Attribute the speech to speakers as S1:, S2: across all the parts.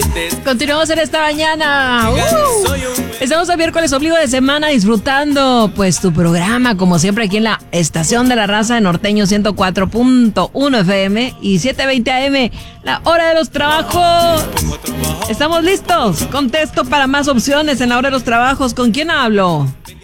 S1: Continuamos en esta mañana. Estamos a miércoles, ombligo de semana, disfrutando pues tu programa, como siempre, aquí en la estación de la raza de Norteño 104.1 FM y 7:20 AM, la hora de los trabajos. ¿Estamos listos? Contesto para más opciones en la hora de los trabajos. ¿Con quién hablo?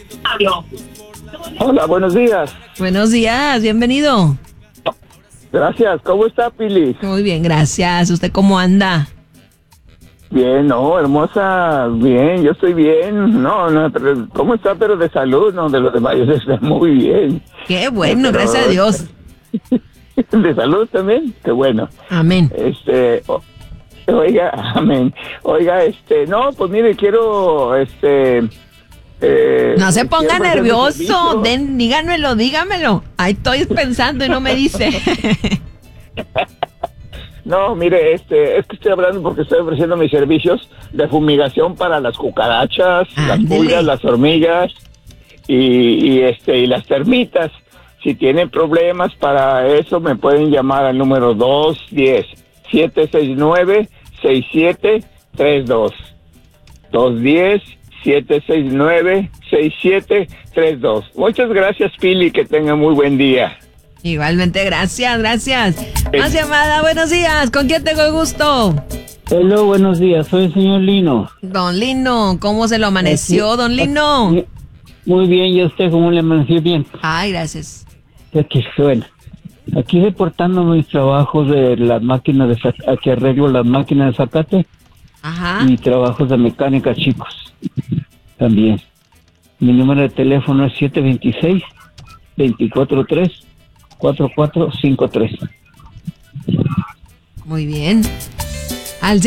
S2: Hola, buenos días.
S1: Buenos días, bienvenido.
S2: Gracias, ¿cómo está, Pili?
S1: Muy bien, gracias. ¿Usted cómo anda?
S2: Bien, no, hermosa, bien, yo estoy bien. No, pero ¿cómo está? Pero de salud, no, de los demás, yo estoy muy bien.
S1: Qué bueno, pero, gracias a Dios.
S2: De salud también, qué bueno.
S1: Amén.
S2: Oiga, amén. Oiga, no, pues mire, quiero,
S1: no se ponga nervioso, dígamelo. Ahí estoy pensando y no me dice.
S2: No, mire, es que estoy hablando porque estoy ofreciendo mis servicios de fumigación para las cucarachas, las pulgas, las hormigas y las termitas. Si tienen problemas para eso, me pueden llamar al número 210-769-6732. 210-769-6732. Muchas gracias, Pili, que tenga muy buen día.
S1: Igualmente, gracias. Más llamada, buenos días. ¿Con quién tengo el gusto?
S3: Hola, buenos días. Soy el señor Lino.
S1: Don Lino, ¿cómo se lo amaneció, don Lino?
S3: Muy bien, ¿y a usted cómo le amaneció? Bien.
S1: Ay, gracias.
S3: Bueno, aquí reportando mis trabajos de las máquinas que arreglo las máquinas de zacate.
S1: Ajá.
S3: Y trabajos de mecánica, chicos. También. Mi número de teléfono es 726-243-4453.
S1: Muy bien. Al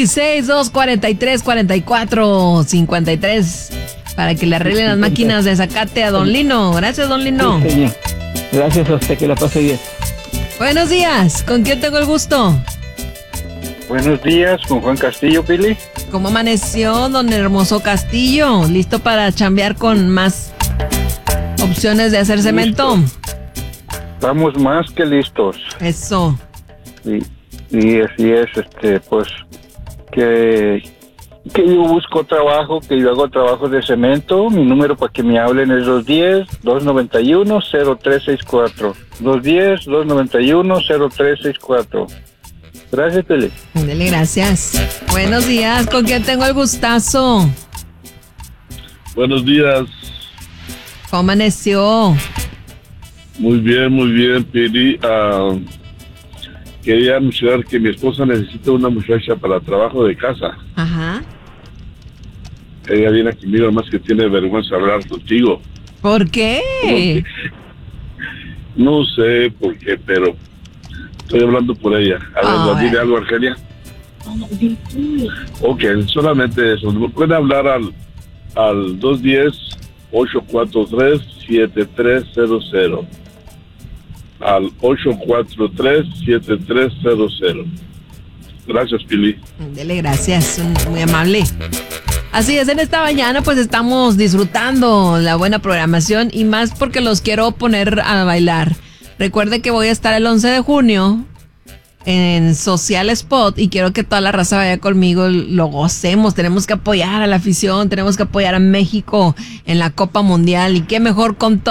S1: 726-243-4453 para que le arreglen las máquinas de zacate a don Lino. Gracias, don Lino.
S3: Sí, señor. Gracias a usted, que la pase bien.
S1: Buenos días. ¿Con quién tengo el gusto?
S4: Buenos días, con Juan Castillo, Pili.
S1: ¿Cómo amaneció, don Hermoso Castillo? ¿Listo para chambear con más opciones de hacer cemento?
S4: Estamos más que listos.
S1: Eso.
S4: Y así es, pues, que yo busco trabajo, que yo hago trabajos de cemento. Mi número para que me hablen es 210-291-0364. 210-291-0364. Gracias, Pili.
S1: Dele, gracias. Buenos días, ¿con quién tengo el gustazo?
S5: Buenos días.
S1: ¿Cómo amaneció?
S5: Muy bien, Pili. Quería anunciar que mi esposa necesita una muchacha para trabajo de casa.
S1: Ajá.
S5: Ella viene aquí, mira, más que tiene vergüenza hablar contigo.
S1: ¿Por qué?
S5: No sé por qué, pero estoy hablando por ella. A ver, dile algo, Argelia. Ok, solamente eso. ¿Me puede hablar al 210-843-7300? Al 843-7300. Gracias, Pili.
S1: Dele, gracias, muy amable. Así es, en esta mañana pues estamos disfrutando la buena programación y más porque los quiero poner a bailar. Recuerde que voy a estar el 11 de junio en Social Spot y quiero que toda la raza vaya conmigo, lo gocemos. Tenemos que apoyar a la afición, tenemos que apoyar a México en la Copa Mundial y qué mejor con